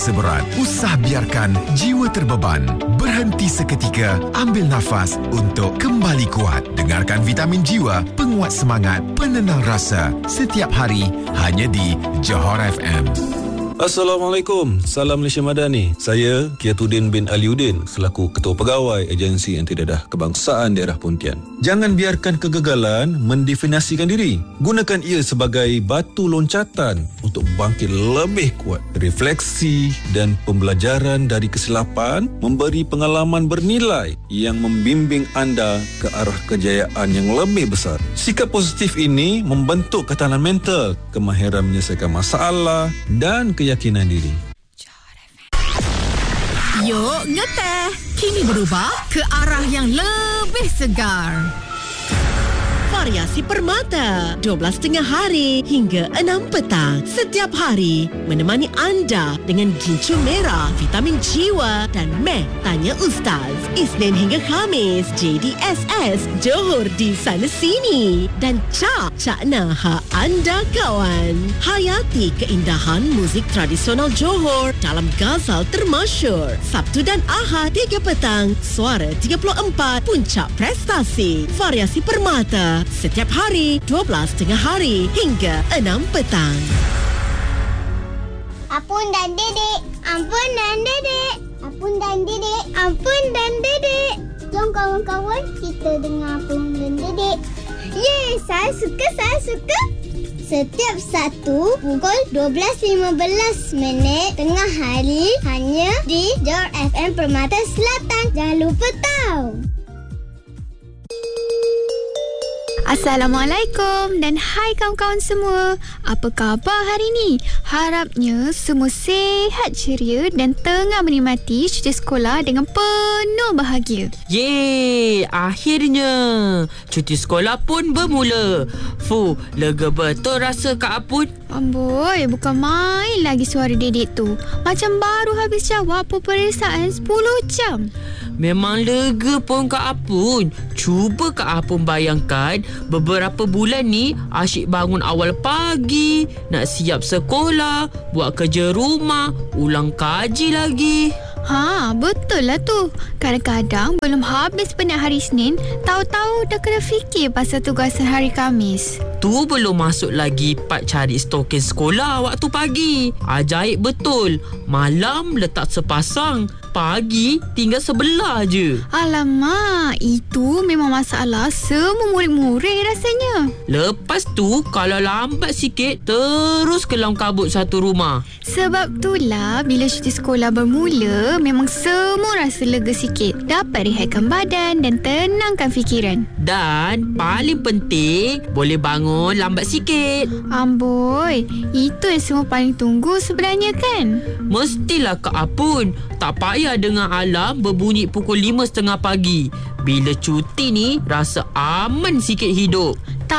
seberat. Usah biarkan jiwa terbeban. Berhenti seketika, ambil nafas untuk kembali kuat. Dengarkan Vitamin Jiwa, penguat semangat, penenang rasa. Setiap hari, hanya di Johor FM. Assalamualaikum, salam Malaysia Madani. Saya Kiatuddin bin Aliuddin selaku Ketua Pegawai Agensi Antidadah Kebangsaan Daerah Pontian. Jangan biarkan kegagalan mendefinisikan diri. Gunakan ia sebagai batu loncatan untuk bangkit lebih kuat. Refleksi dan pembelajaran dari kesilapan memberi pengalaman bernilai yang membimbing anda ke arah kejayaan yang lebih besar. Sikap positif ini membentuk ketahanan mental, kemahiran menyelesaikan masalah dan keyakinan diri. Yuk ngeteh, kini berubah ke arah yang lebih segar. Variasi Permata 12.30 hari hingga 6 petang setiap hari menemani anda dengan gincu merah, vitamin jiwa dan meh tanya Ustaz. Isnin hingga Khamis JDSS Johor di sana sini dan Cak Naha anda kawan. Hayati keindahan muzik tradisional Johor dalam Ghazal termasyur. Sabtu dan Ahad 3 petang Suara 34 Puncak Prestasi. Variasi Permata setiap hari 12.30 hari hingga 6 petang. Apun dan Dedek, Ampun dan Dedek, Apun dan Dedek, Ampun dan Dedek. Jom kawan-kawan kita dengar Apun dan Dedek. Yeay, saya suka. Setiap Sabtu pukul 12.15 tengah hari hanya di Johor FM Permata Selatan. Jangan lupa tahu. Assalamualaikum dan hai kawan-kawan semua. Apa khabar hari ni? Harapnya semua sihat ceria dan tengah menikmati cuti sekolah dengan penuh bahagia. Yeay, akhirnya cuti sekolah pun bermula. Lega betul rasa Kak Apun. Amboi, bukan main lagi suara Dedek tu. Macam baru habis jawab peperiksaan 10 jam. Memang lega pun Kak Apun. Cuba Kak Apun bayangkan, beberapa bulan ni asyik bangun awal pagi, nak siap sekolah, buat kerja rumah, ulang kaji lagi. Betul lah tu. Kadang-kadang belum habis penat hari Isnin, tahu-tahu dah kena fikir pasal tugasan hari Khamis. Tu belum masuk lagi part cari stokin sekolah waktu pagi. Ajaib betul. Malam letak sepasang, pagi tinggal sebelah je. Alamak, itu memang masalah semua murid-murid rasanya. Lepas tu kalau lambat sikit, terus kelam kabut satu rumah. Sebab itulah bila cuti sekolah bermula, memang semua rasa lega sikit. Dapat rehatkan badan dan tenangkan fikiran. Dan paling penting, boleh bangun lambat sikit. Amboi, itu yang semua paling tunggu sebenarnya kan? Mestilah Kak Apun. Tak payah dengar alarm berbunyi pukul 5.30 pagi. Bila cuti ni, rasa aman sikit hidup.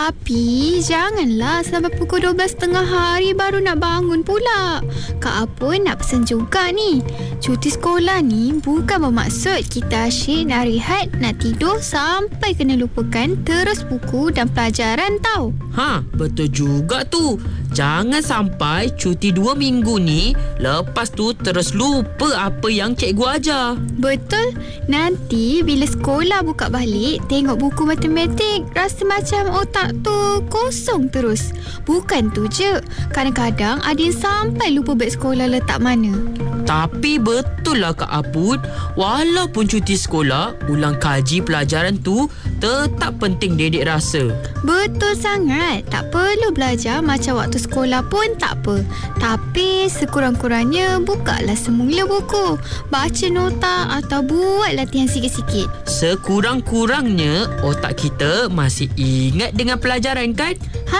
Tapi janganlah sampai pukul 12.30 hari baru nak bangun pula. Kak Apun nak pesan juga ni. Cuti sekolah ni bukan bermaksud kita asyik nak rehat, nak tidur sampai kena lupakan terus buku dan pelajaran tau. Betul juga tu. Jangan sampai cuti 2 minggu ni, lepas tu terus lupa apa yang cikgu ajar. Betul. Nanti bila sekolah buka balik, tengok buku matematik, rasa macam otak tu kosong terus. Bukan tu je, kadang-kadang ada yang sampai lupa beg sekolah letak mana. Tapi betul lah Kak Apun, walaupun cuti sekolah, ulang kaji pelajaran tu tetap penting Dedek rasa. Betul sangat. Tak perlu belajar macam waktu sekolah pun tak apa. Tapi sekurang-kurangnya bukalah semula buku, baca nota atau buat latihan sikit-sikit. Sekurang-kurangnya otak kita masih ingat dengan pelajaran kan?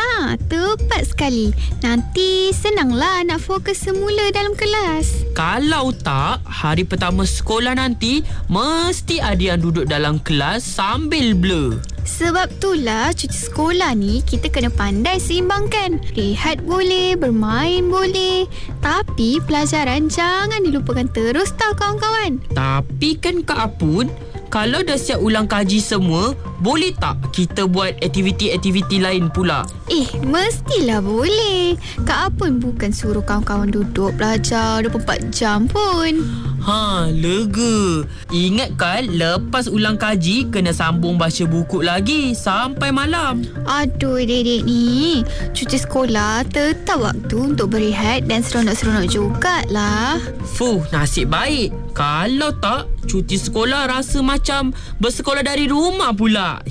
Tepat sekali. Nanti senanglah nak fokus semula dalam kelas. Kalau tak, hari pertama sekolah nanti mesti ada yang duduk dalam kelas sambil blur. Sebab itulah cuti sekolah ni kita kena pandai seimbangkan. Rehat boleh, bermain boleh, tapi pelajaran jangan dilupakan terus tau kawan-kawan. Tapi kan Kak Apun, kalau dah siap ulang kaji semua, boleh tak kita buat aktiviti-aktiviti lain pula? Mestilah boleh. Kak Apun bukan suruh kawan-kawan duduk belajar 24 jam pun. Lega. Ingat kan lepas ulang kaji kena sambung baca buku lagi sampai malam. Aduh, dedek ni. Cuti sekolah tetap waktu untuk berehat dan seronok-seronok jugalah. Nasib baik. Kalau tak, cuti sekolah rasa macam bersekolah dari rumah pula.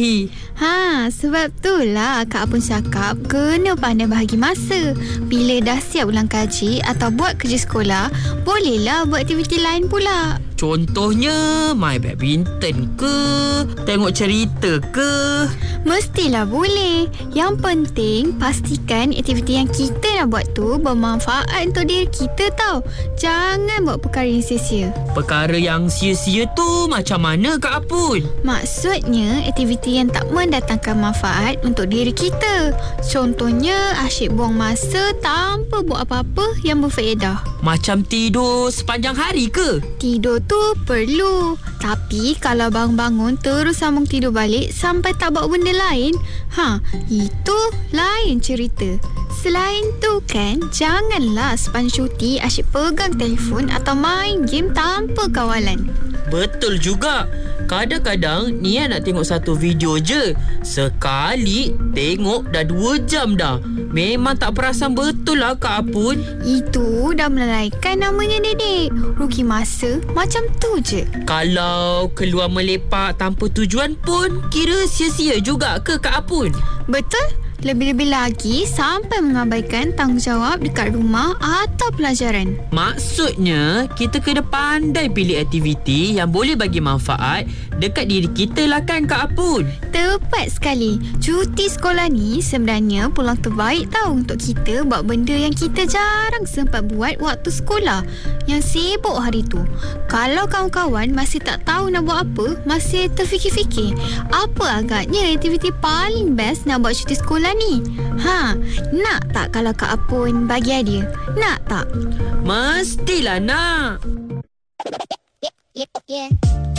Sebab itulah Kak Apun cakap kena pandai bahagi masa. Bila dah siap ulang kaji atau buat kerja sekolah, bolehlah buat aktiviti lain pula. Contohnya main badminton ke, tengok cerita ke. Mestilah boleh. Yang penting pastikan aktiviti yang kita nak buat tu bermanfaat untuk diri kita tau. Jangan buat perkara yang sia-sia. Perkara yang sia-sia tu macam mana Kak Apun? Maksudnya aktiviti yang tak mendatangkan manfaat untuk diri kita. Contohnya asyik buang masa tanpa buat apa-apa yang berfaedah. Macam tidur sepanjang hari ke? Tidur tu perlu. Tapi kalau bangun-bangun terus sambung tidur balik sampai tak buat benda lain, itu lain cerita. Selain tu kan, janganlah sepanjang cuti asyik pegang telefon atau main game tanpa kawalan. Betul juga. Kadang-kadang niat nak tengok satu video je, sekali tengok dah 2 jam dah. Memang tak perasan betul lah Kak Apun. Itu dah melalaikan namanya, dedek. Rugi masa macam tu je. Kalau keluar melepak tanpa tujuan pun kira sia-sia juga ke Kak Apun? Betul. Lebih-lebih lagi sampai mengabaikan tanggungjawab dekat rumah atau pelajaran. Maksudnya, kita kena pandai pilih aktiviti yang boleh bagi manfaat dekat diri kita lah kan Kak Apun? Tepat sekali. Cuti sekolah ni sebenarnya peluang terbaik tau untuk kita buat benda yang kita jarang sempat buat waktu sekolah, yang sibuk hari tu. Kalau kawan-kawan masih tak tahu nak buat apa, masih terfikir-fikir, apa agaknya aktiviti paling best nak buat cuti sekolah ni? Nak tak kalau Kak Apun bagi hadiah? Nak tak? Mestilah nak. Yeah.